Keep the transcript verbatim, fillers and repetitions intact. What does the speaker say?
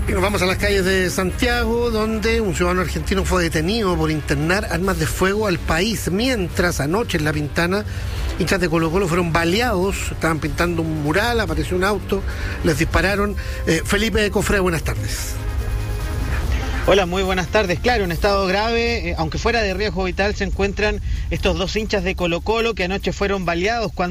Y nos vamos a las calles de Santiago, donde un ciudadano argentino fue detenido por internar armas de fuego al país, mientras anoche en La Pintana hinchas de Colo Colo fueron baleados, estaban pintando un mural, apareció un auto, les dispararon. Eh, Felipe Cofré, buenas tardes. Hola, muy buenas tardes. Claro, en estado grave, eh, aunque fuera de riesgo vital, se encuentran estos dos hinchas de Colo Colo que anoche fueron baleados cuando